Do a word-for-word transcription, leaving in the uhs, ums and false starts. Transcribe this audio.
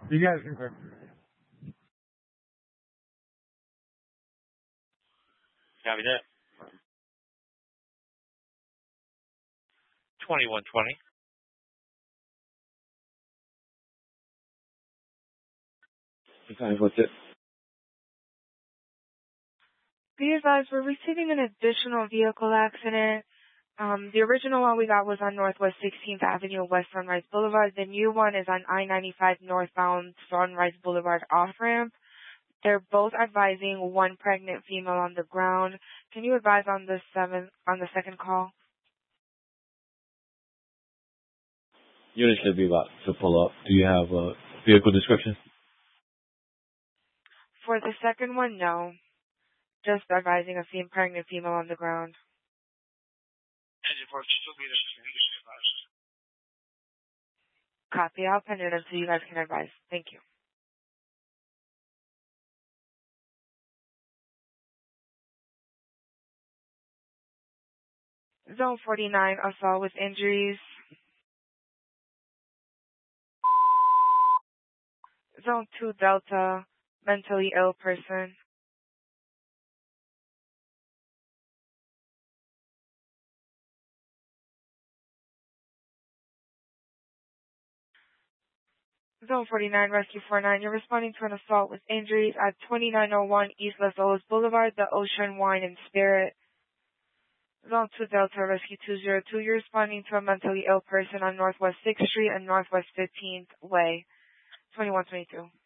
You guys can go. Copy that. twenty-one twenty. Okay, what's it? Be advised, we're receiving an additional vehicle accident. Um, the original one we got was on Northwest sixteenth Avenue, West Sunrise Boulevard. The new one is on I ninety-five northbound Sunrise Boulevard off-ramp. They're both advising one pregnant female on the ground. Can you advise on the seventh, on the second call? Unit should be about to pull up. Do you have a vehicle description? For the second one, no. Just advising a fem- pregnant female on the ground. Copy. I'll pen it up so you guys can advise. Thank you. Zone forty-nine, assault with injuries. Zone two, Delta, mentally ill person. Zone forty-nine, Rescue forty-nine, you're responding to an assault with injuries at twenty-nine oh one East Los Olos Boulevard, the Ocean Wine and Spirit. Zone two, Delta, Rescue two oh two, you're responding to a mentally ill person on Northwest sixth Street and Northwest fifteenth Way, twenty-one twenty-two.